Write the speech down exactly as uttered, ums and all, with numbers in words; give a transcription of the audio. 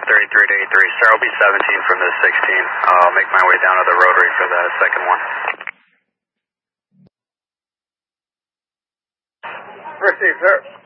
thirty-three to eighty-three. Star will be seventeen from the sixteen. I'll make my way down to the rotary for the second one. Received, sir.